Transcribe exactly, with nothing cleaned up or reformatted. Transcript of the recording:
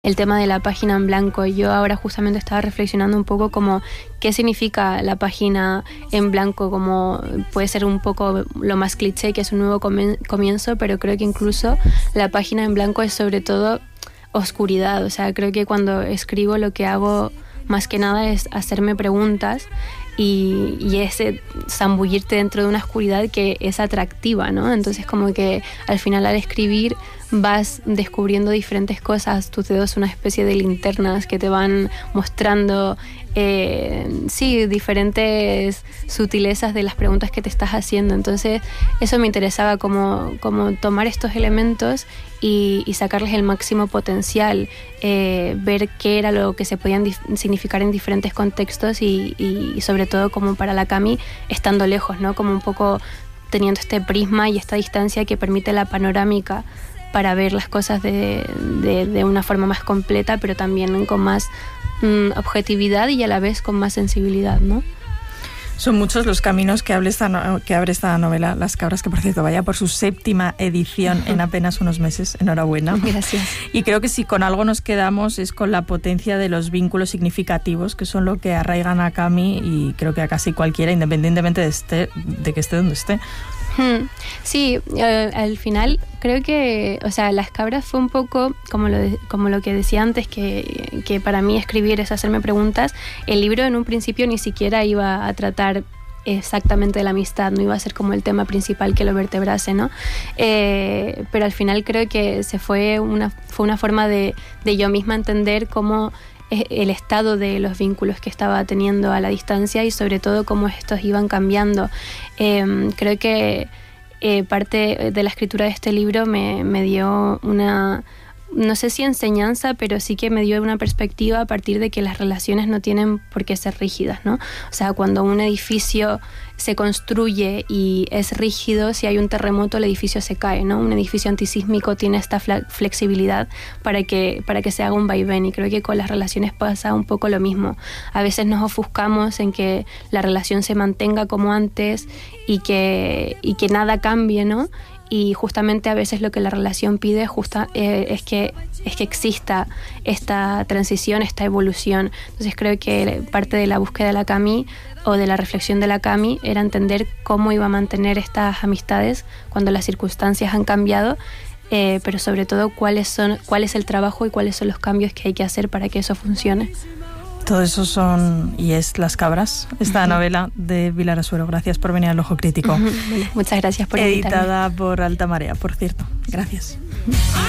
el tema de la página en blanco. Yo ahora justamente estaba reflexionando un poco como qué significa la página en blanco, como puede ser un poco lo más cliché, que es un nuevo comienzo, pero creo que incluso la página en blanco es sobre todo oscuridad. O sea, creo que cuando escribo lo que hago más que nada es hacerme preguntas y, y ese zambullirte dentro de una oscuridad que es atractiva, ¿no? Entonces como que al final al escribir vas descubriendo diferentes cosas, tus dedos son una especie de linternas que te van mostrando eh, sí, diferentes sutilezas de las preguntas que te estás haciendo. Entonces eso me interesaba, como, como tomar estos elementos y, y sacarles el máximo potencial, eh, ver qué era lo que se podían dif- significar en diferentes contextos y, y, y sobre todo como para la Cami estando lejos, ¿no? Como un poco teniendo este prisma y esta distancia que permite la panorámica para ver las cosas de, de, de una forma más completa, pero también con más mmm, objetividad y a la vez con más sensibilidad, ¿no? Son muchos los caminos que abre esta, no, que abre esta novela, Las cabras, que por cierto vaya por su séptima edición en apenas unos meses. Enhorabuena. Gracias. Y creo que si con algo nos quedamos es con la potencia de los vínculos significativos, que son lo que arraigan a Cami y creo que a casi cualquiera, independientemente de, este, de que esté donde esté. Sí, eh, al final creo que, o sea, Las cabras fue un poco como lo, de, como lo que decía antes, que, que para mí escribir es hacerme preguntas. El libro en un principio ni siquiera iba a tratar exactamente de la amistad, no iba a ser como el tema principal que lo vertebrase, ¿no? Eh, pero al final creo que se fue una, fue una forma de, de yo misma entender cómo el estado de los vínculos que estaba teniendo a la distancia y sobre todo cómo estos iban cambiando. Eh, creo que eh, parte de la escritura de este libro me, me dio una, no sé si enseñanza, pero sí que me dio una perspectiva a partir de que las relaciones no tienen por qué ser rígidas, ¿no? O sea, cuando un edificio se construye y es rígido, si hay un terremoto el edificio se cae, ¿no? Un edificio antisísmico tiene esta flexibilidad para que, para que se haga un vaivén, y creo que con las relaciones pasa un poco lo mismo. A veces nos ofuscamos en que la relación se mantenga como antes y que, y que nada cambie, ¿no? Y justamente a veces lo que la relación pide justa, eh, es, que, es que exista esta transición, esta evolución. Entonces creo que parte de la búsqueda de la Cami o de la reflexión de la Cami era entender cómo iba a mantener estas amistades cuando las circunstancias han cambiado, eh, pero sobre todo cuáles son, cuál es el trabajo y cuáles son los cambios que hay que hacer para que eso funcione. Todo eso son y es Las cabras, esta uh-huh. novela de Pilar Asuero. Gracias por venir al Ojo Crítico. Uh-huh. Bueno, muchas gracias por invitarme. Editada por Alta Marea, por cierto. Gracias. Uh-huh.